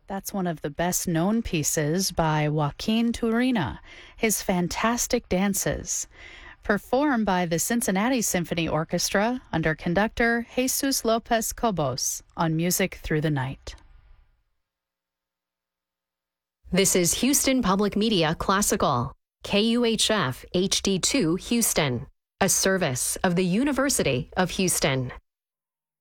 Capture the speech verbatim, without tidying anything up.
That's one of the best known pieces by Joaquin Turina, his fantastic dances, performed by the Cincinnati Symphony Orchestra under conductor Jesus Lopez Cobos on Music Through the Night. This is Houston Public Media Classical, K U H F H D two Houston, a service of the University of Houston.